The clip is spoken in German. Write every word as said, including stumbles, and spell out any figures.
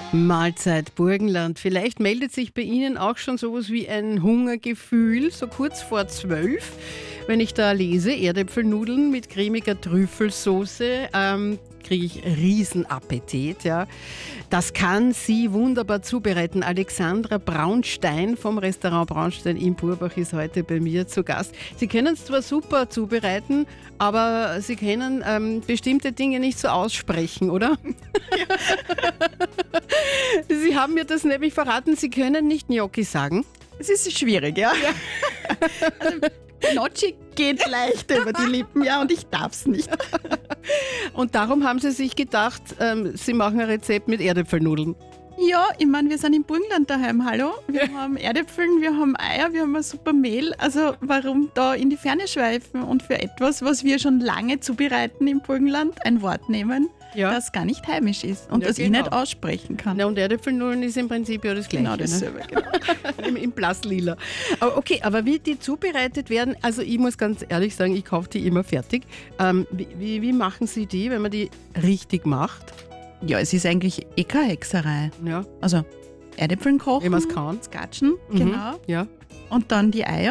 Mahlzeit Burgenland. Vielleicht meldet sich bei Ihnen auch schon sowas wie ein Hungergefühl, so kurz vor zwölf. Wenn ich da lese, Erdäpfelnudeln mit cremiger Trüffelsoße, ähm, kriege ich Riesenappetit. Ja. Das kann sie wunderbar zubereiten. Alexandra Braunstein vom Restaurant Braunstein in Burbach ist heute bei mir zu Gast. Sie können es zwar super zubereiten, aber Sie können ähm, bestimmte Dinge nicht so aussprechen, oder? Sie haben mir das nämlich verraten, Sie können nicht Gnocchi sagen. Es ist schwierig, ja. ja. Also, Gnocchi geht leicht über die Lippen, ja, und ich darf es nicht. Und darum haben Sie sich gedacht, ähm, Sie machen ein Rezept mit Erdäpfelnudeln. Ja, ich meine, wir sind im Burgenland daheim, hallo. Wir haben Erdäpfeln, wir haben Eier, wir haben ein super Mehl. Also warum da in die Ferne schweifen und für etwas, was wir schon lange zubereiten im Burgenland, ein Wort nehmen, ja, das gar nicht heimisch ist und ja, das genau. ich nicht aussprechen kann. Ja, und Erdäpfelnudeln ist im Prinzip ja das Gleiche. Genau dasselbe, ne? genau. Im, Im Blasslila. Aber okay, aber wie die zubereitet werden, also ich muss ganz ehrlich sagen, ich kaufe die immer fertig. Ähm, wie, wie, wie machen Sie die, wenn man die richtig macht? Ja, es ist eigentlich eh keine Hexerei. Ja. Also Erdäpfeln kochen, wenn man es kann. skatschen, Mhm. genau. Ja. Und dann die Eier.